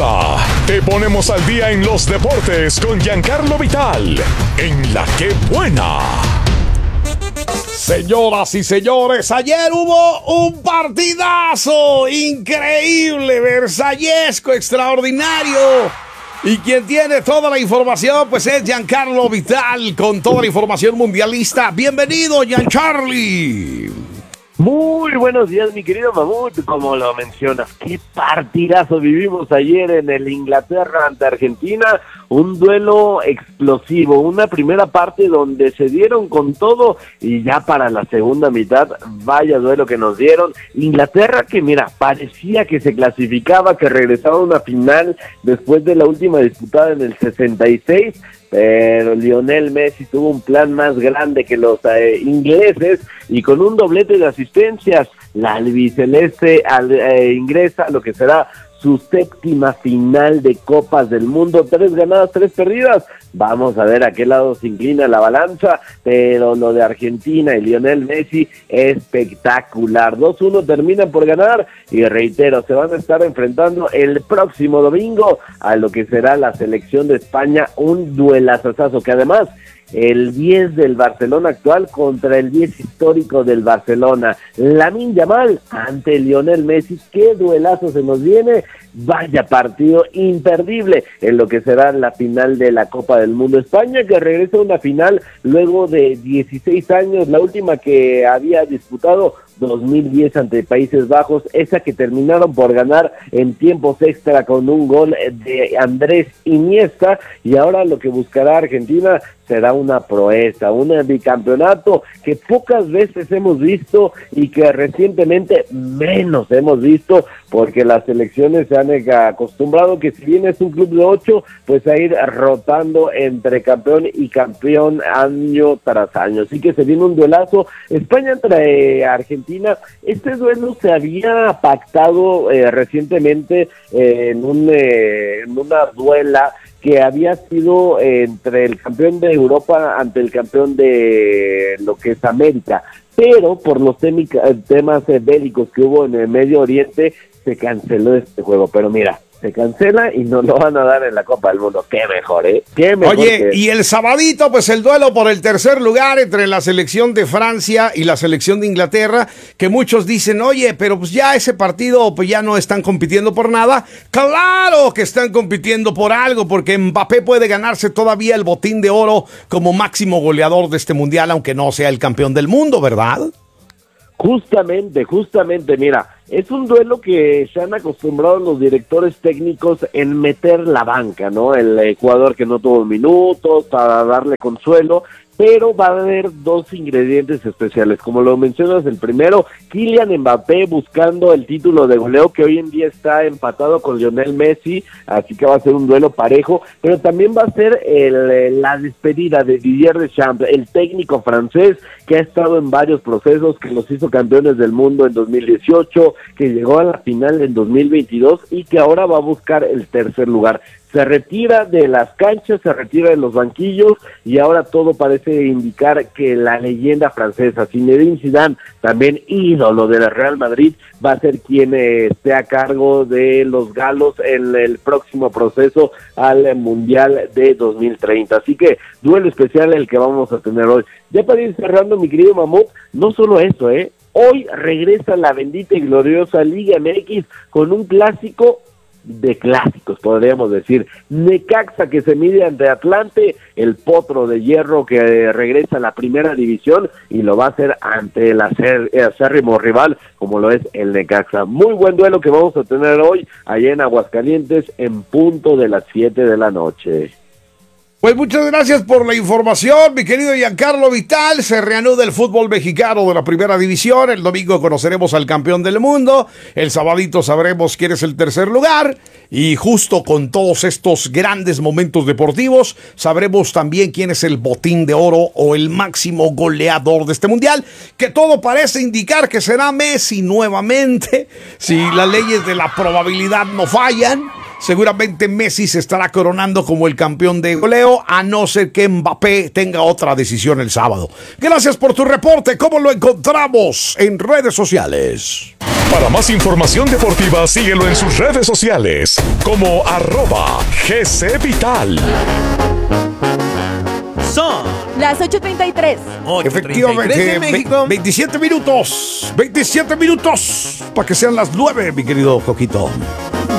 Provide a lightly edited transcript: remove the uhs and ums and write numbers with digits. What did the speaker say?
Deportiva. Te ponemos al día en los deportes con Giancarlo Vital, en La Que Buena. Señoras y señores, ayer hubo un partidazo increíble, versallesco, extraordinario. Y quien tiene toda la información, pues es Giancarlo Vital, con toda la información mundialista. Bienvenido, Giancarli. Muy buenos días, mi querido Mamut, como lo mencionas, qué partidazo vivimos ayer en el Inglaterra ante Argentina, un duelo explosivo, una primera parte donde se dieron con todo y ya para la segunda mitad, vaya duelo que nos dieron. Inglaterra que mira, parecía que se clasificaba, que regresaba a una final después de la última disputada en el 66, pero Lionel Messi tuvo un plan más grande que los ingleses y con un doblete de asistencias, la albiceleste ingresa a lo que será su séptima final de Copas del Mundo, 3 ganadas, 3 perdidas. Vamos a ver a qué lado se inclina la balanza, pero lo de Argentina y Lionel Messi, espectacular. 2-1 terminan por ganar y reitero, se van a estar enfrentando el próximo domingo a lo que será la selección de España, un duelazazazo que además el 10 del Barcelona actual contra el 10 histórico del Barcelona. Lamine Yamal ante Lionel Messi, qué duelazo se nos viene, vaya partido imperdible en lo que será la final de la Copa del Mundo. España que regresa a una final luego de 16 años, la última que había disputado 2010 ante Países Bajos, esa que terminaron por ganar en tiempos extra con un gol de Andrés Iniesta, y ahora lo que buscará Argentina será una proeza, un bicampeonato que pocas veces hemos visto y que recientemente menos hemos visto, porque las selecciones se han acostumbrado que si bien es un club de 8, pues a ir rotando entre campeón y campeón año tras año. Así que se viene un duelazo, España entre Argentina. Este duelo se había pactado recientemente en una duela que había sido entre el campeón de Europa ante el campeón de lo que es América, pero por los temas bélicos que hubo en el Medio Oriente se canceló este juego. Pero mira, se cancela y nos lo van a dar en la Copa del Mundo. Qué mejor, qué mejor. Oye, y el sabadito, pues el duelo por el tercer lugar entre la selección de Francia y la selección de Inglaterra, que muchos dicen, oye, pero pues ya ese partido, pues ya no están compitiendo por nada. Claro que están compitiendo por algo, porque Mbappé puede ganarse todavía el botín de oro como máximo goleador de este mundial, aunque no sea el campeón del mundo, ¿verdad? Justamente, mira, es un duelo que se han acostumbrado los directores técnicos en meter la banca, ¿no? El jugador que no tuvo minutos para darle consuelo, pero va a haber dos ingredientes especiales, como lo mencionas. El primero, Kylian Mbappé buscando el título de goleo, que hoy en día está empatado con Lionel Messi, así que va a ser un duelo parejo, pero también va a ser la despedida de Didier Deschamps, el técnico francés que ha estado en varios procesos, que los hizo campeones del mundo en 2018, que llegó a la final en 2022 y que ahora va a buscar el tercer lugar. Se retira de las canchas, se retira de los banquillos y ahora todo parece indicar que la leyenda francesa, Zinedine Zidane, también ídolo del Real Madrid, va a ser quien esté a cargo de los galos en el próximo proceso al Mundial de 2030. Así que duelo especial el que vamos a tener hoy. Ya para ir cerrando, mi querido Mamut, no solo eso, hoy regresa la bendita y gloriosa Liga MX con un clásico de clásicos, podríamos decir. Necaxa que se mide ante Atlante, el Potro de Hierro que regresa a la primera división y lo va a hacer ante el acérrimo rival como lo es el Necaxa. Muy buen duelo que vamos a tener hoy allá en Aguascalientes en punto de las 7 de la noche. Pues muchas gracias por la información, mi querido Giancarlo Vital. Se reanuda el fútbol mexicano de la primera división. El domingo conoceremos al campeón del mundo. El sabadito sabremos quién es el tercer lugar. Y justo con todos estos grandes momentos deportivos, sabremos también quién es el botín de oro o el máximo goleador de este mundial. Que todo parece indicar que será Messi nuevamente, si las leyes de la probabilidad no fallan. Seguramente Messi se estará coronando como el campeón de goleo, a no ser que Mbappé tenga otra decisión el sábado. Gracias por tu reporte. ¿Cómo lo encontramos en redes sociales? Para más información deportiva, síguelo en sus redes sociales como @GCVital. Son las 8:33. 8:33 Efectivamente, en México. 27 minutos. 27 minutos para que sean las 9, mi querido Coquito.